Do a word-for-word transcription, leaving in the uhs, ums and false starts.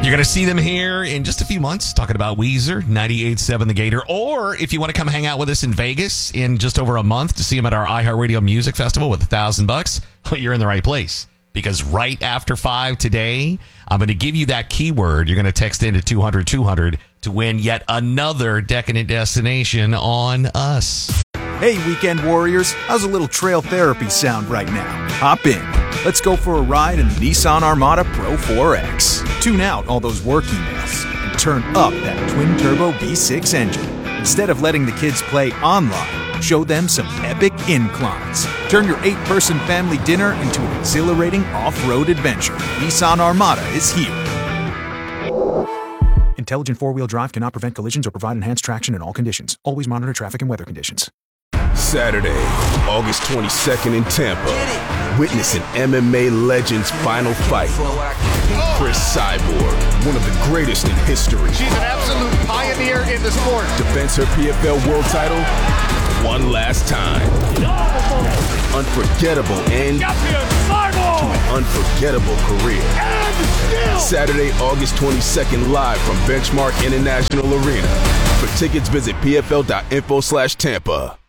You're going to see them here in just a few months, talking about Weezer, ninety-eight point seven The Gator. Or if you want to come hang out with us in Vegas in just over a month to see them at our iHeartRadio Music Festival with a thousand bucks, you're in the right place. Because right after five today, I'm going to give you that keyword. You're going to text into two hundred two hundred to win yet another decadent destination on us. Hey, weekend warriors, how's a little trail therapy sound right now? Hop in. Let's go for a ride in the Nissan Armada Pro four X. Tune out all those work emails and turn up that twin-turbo V six engine. Instead of letting the kids play online, show them some epic inclines. Turn your eight-person family dinner into an exhilarating off-road adventure. Nissan Armada is here. Intelligent four-wheel drive cannot prevent collisions or provide enhanced traction in all conditions. Always monitor traffic and weather conditions. Saturday, August twenty-second in Tampa. Witness an M M A legend's final fight. Chris Cyborg, one of the greatest in history. She's an absolute pioneer in the sport. Defends her P F L world title one last time. Unforgettable end to an unforgettable career. Saturday, August twenty-second, live from Benchmark International Arena. For tickets, visit P F L dot info slash Tampa.